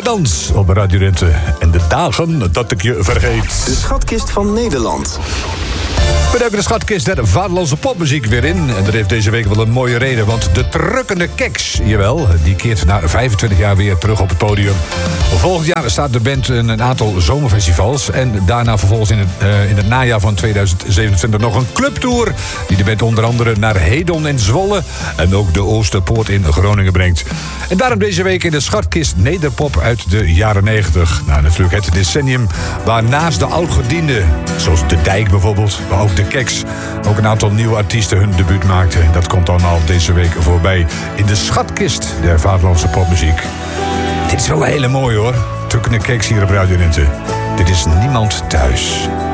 Dans op Radio Rente. En de dagen dat ik je vergeet. De schatkist van Nederland. We duiken de schatkist der vaderlandse popmuziek weer in. En dat heeft deze week wel een mooie reden. Want de drukkende Keks, jawel, die keert na 25 jaar weer terug op het podium. Volgend jaar staat de band een aantal zomerfestivals. En daarna vervolgens in het najaar van 2027 nog een clubtour. Die de band onder andere naar Hedon en Zwolle. En ook de Oosterpoort in Groningen brengt. En daarom deze week in de schatkist nederpop uit de jaren 90. Nou, natuurlijk het decennium waar naast de oudgedienden, zoals De Dijk bijvoorbeeld, maar ook de Keks, ook een aantal nieuwe artiesten hun debuut maakten. En dat komt allemaal deze week voorbij in de schatkist der vaderlandse popmuziek. Dit is wel een hele mooie hoor. Drukkende Keks hier op Radio Rente. Dit is Niemand Thuis.